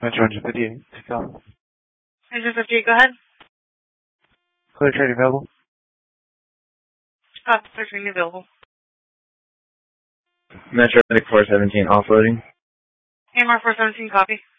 Metro 158, take off. Engine 58, go ahead. Clear trade available. Clear trade available. Metro 417, offloading. AMR 417, copy.